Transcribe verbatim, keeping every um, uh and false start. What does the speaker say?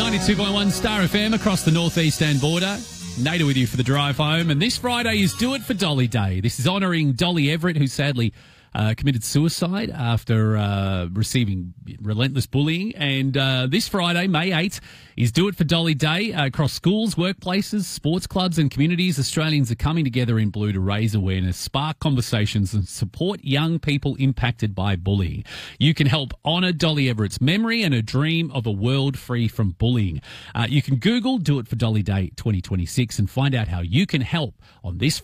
ninety-two point one Star F M across the northeastern border. Nader with you for the drive home. And this Friday is Do It for Dolly Day. This is honouring Dolly Everett, who sadly uh, committed suicide after uh, receiving relentless bullying. And uh, this Friday, May eighth, is Do It for Dolly Day. Uh, across schools, workplaces, sports clubs and communities, Australians are coming together in blue to raise awareness, spark conversations and support young people impacted by bullying. You can help honour Dolly Everett's memory and her dream of a world free from bullying. Uh, you can Google Do It for Dolly Day twenty twenty-six and find out how you can help on this